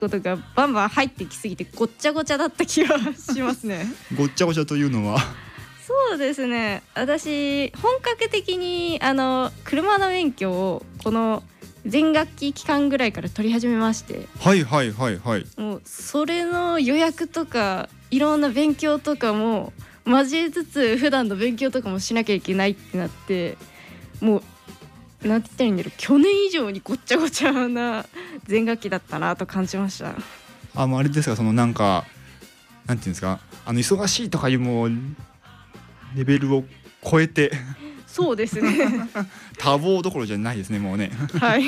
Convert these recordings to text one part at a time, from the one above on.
ことがバンバン入ってきすぎてごっちゃごちゃだった気がしますね。 ごっちゃごちゃというのはそうですね、私本格的に車の免許をこの前学期期間ぐらいから取り始めまして、 はいはいはいはい。 もうそれの予約とかいろんな勉強とかも交えつつ普段の勉強とかもしなきゃいけないってなって、もうなんて言ったらいいんだろう、去年以上にごっちゃごちゃな前学期だったなと感じました。 もうあれですか、そのなんかなんていうんですか、忙しいとかいうもうレベルを超えてそうですね多忙どころじゃないですね、もうねはい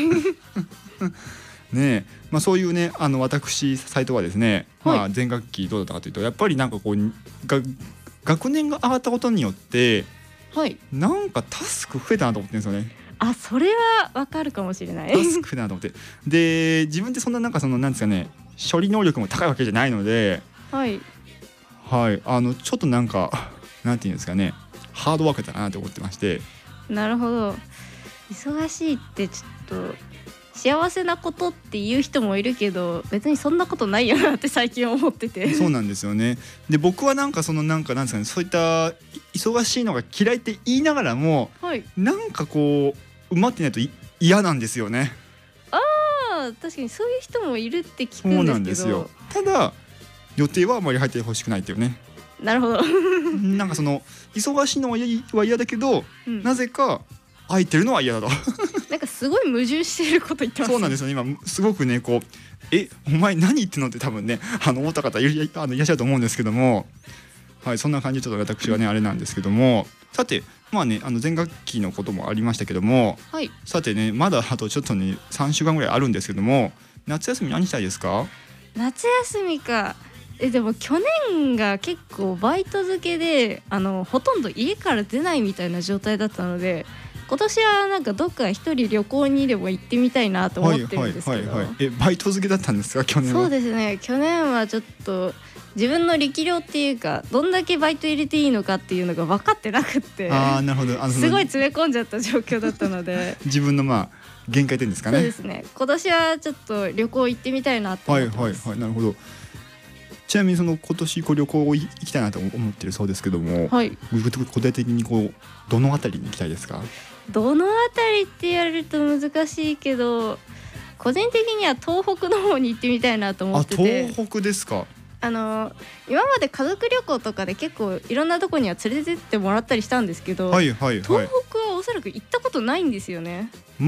ねえ、そういうね私サイトはですね、 はい前学期どうだったかというと、やっぱりなんかこう学年が上がったことによってはい、 なんかタスク増えたなと思ってるんですよね。 あ、それはわかるかもしれないタスク増えたなと思ってで、自分ってそんななんかなんですかね、処理能力も高いわけじゃないので、 はいはい、ちょっとなんかなんていうんですかね、ハードワークだなと思ってまして。 なるほど。忙しいってちょっと幸せなことって言う人もいるけど、別にそんなことないよなって最近思っててそうなんですよね。で僕はなんかなんかなんですかね、そういった忙しいのが嫌いって言いながらも、 はい、 なんかこう埋まってないと嫌なんですよね。 あー、確かにそういう人もいるって聞くそうなんんですけど。 ですよ。ただ予定はあまり入ってほしくないっていうねなるほどなんか忙しいのは嫌だけど、なぜか空いてるのは嫌だとなんかすごい矛盾してること言ってますね。 そうなんですよね。今すごくねこうお前何言ってんのって多分ね思った方いらっしゃると思うんですけども、はい、そんな感じでちょっと私はねあれなんですけども、さてね前学期のこともありましたけども、 はい、 さてねまだあとちょっとね3週間ぐらいあるんですけども、夏休み何したいですか？ 夏休みか。でも去年が結構バイト漬けでほとんど家から出ないみたいな状態だったので、今年はなんかどっか一人旅行にでも行ってみたいなと思ってるんですけど。 バイト漬けだったんですか去年は？ そうですね、去年はちょっと自分の力量っていうか、どんだけバイト入れていいのかっていうのが分かってなくって、 なるほど、 すごい詰め込んじゃった状況だったので自分の限界点ですかね。 そうですね、今年はちょっと旅行行ってみたいなと思ってます。 なるほど。ちなみに今年旅行行きたいなと思ってるそうですけども、 はい、 具体的にどのあたりに行きたいですか？ どのあたりって言われると難しいけど、個人的には東北の方に行ってみたいなと思ってて。 東北ですか？ 今まで家族旅行とかで結構いろんなとこには連れてってもらったりしたんですけど、東北はおそらく行ったことないんですよね。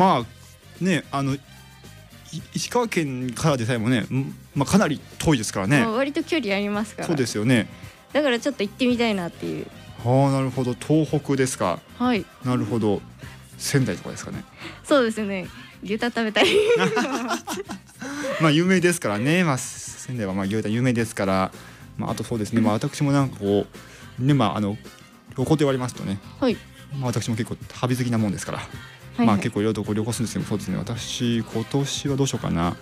石川県からでさえもね、かなり遠いですからね。 割と距離ありますから。 そうですよね。 だからちょっと行ってみたいなっていう。 なるほど、東北ですか。 はい、 なるほど。仙台とかですかね。 そうですね、牛タン食べたい有名ですからね、仙台は牛タン有名ですから、あとそうですね、私もなんかこうね、旅行と言われますとね、 はい、 私も結構旅好きなもんですから、結構いろいろと旅行するんですけど、そうですね、私今年はどうしようかな。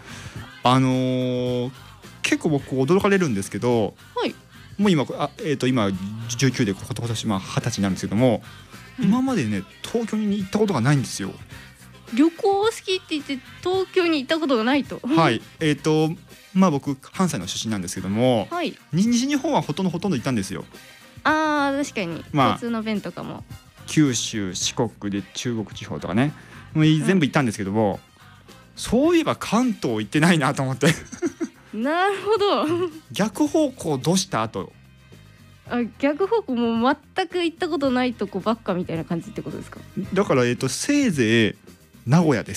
結構僕驚かれるんですけど、 はい、 もう今19で今年20歳になるんですけども、今までね東京に行ったことがないんですよ。 旅行好きって言って東京に行ったことがないと。 はい、僕関西の出身なんですけども、 はい、 西日本はほとんど行ったんですよ。 確かに交通の便とかも、 九州、四国で中国地方とかね、全部行ったんですけども、そういえば関東行ってないなと思ってなるほど逆方向どうしたと。 逆方向も全く行ったことないとこばっかみたいな感じってことですか？ だからせいぜい名古屋です。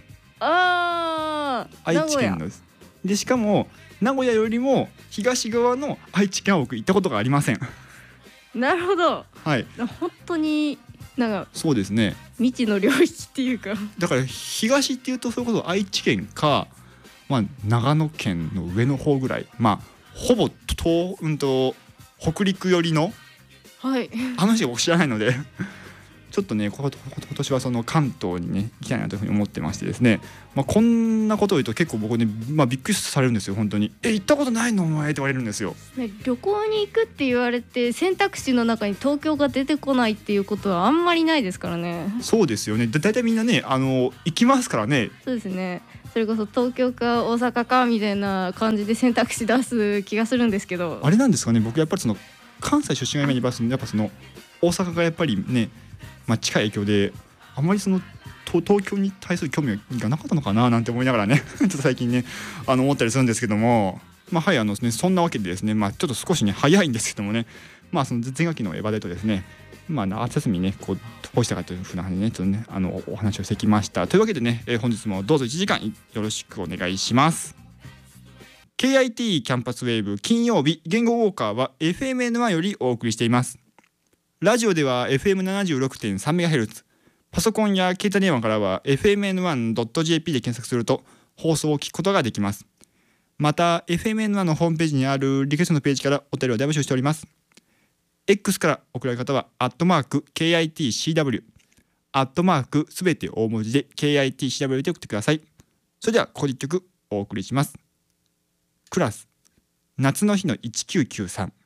愛知県ので、しかも名古屋よりも東側の愛知県は僕行ったことがありません。 なるほど。 はい。 本当になんかそうですね、 未知の領域っていうか、 だから東っていうとそういうこと愛知県か、長野県の上の方ぐらい、ほぼ北陸寄りの話が僕知らないのでちょっとね今年はその関東にね行きたいなというふうに思ってましてですね、こんなことを言うと結構僕ね、びっくりされるんですよ。本当に行ったことないのお前って言われるんですよ。 旅行に行くって言われて選択肢の中に東京が出てこないっていうことはあんまりないですからね。 そうですよね。だいたいみんなね行きますからね。 そうですね、 それこそ東京か大阪かみたいな感じで選択肢出す気がするんですけど、 あれなんですかね。僕やっぱりその関西出身が今にいますやっぱその大阪がやっぱりね、近い影響であんまりその東京に対する興味がなかったのかななんて思いながらねちょっと最近ね思ったりするんですけども、はいね、そんなわけでですね、ちょっと少しね早いんですけどもね、その前学期のエヴァデとですね、夏休みにねこう飛ばしたかというふうな話でねちょっとねお話をしてきました。というわけでね、本日もどうぞ1時間よろしくお願いします。KIT キャンパスウェーブ金曜日言語ウォーカーは FMN1 よりお送りしています。ラジオでは FM76.3MHz、 パソコンや携帯電話からは FMN1.jp で検索すると放送を聞くことができます。また FMN1 のホームページにあるリクエストのページからお便りを大募集しております。 X から送られる方は@KITCW すべて大文字で KITCW で送ってください。それではここで1曲お送りします。クラス夏の日の1993。